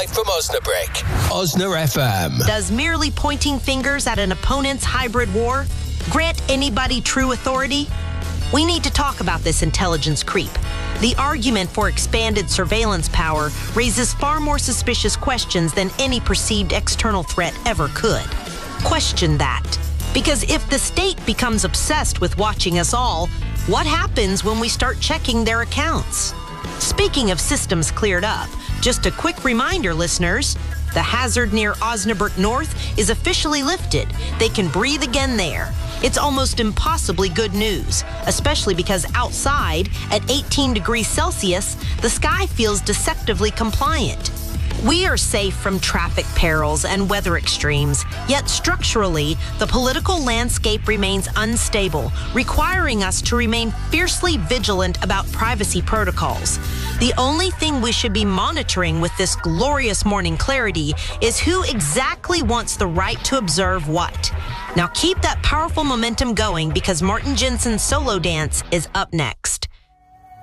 live from Osnabrück. Osna FM. Does merely pointing fingers at an opponent's hybrid war grant anybody true authority? We need to talk about this intelligence creep. The argument for expanded surveillance power raises far more suspicious questions than any perceived external threat ever could. Question that. Because if the state becomes obsessed with watching us all, what happens when we start checking their accounts? Speaking of systems cleared up, just a quick reminder, listeners, the hazard near Osnabrück North is officially lifted. They can breathe again there. It's almost impossibly good news, especially because outside, at 18 degrees Celsius, the sky feels deceptively compliant. We are safe from traffic perils and weather extremes, yet structurally, the political landscape remains unstable, requiring us to remain fiercely vigilant about privacy protocols. The only thing we should be monitoring with this glorious morning clarity is who exactly wants the right to observe what. Now keep that powerful momentum going because Martin Jensen's solo dance is up next.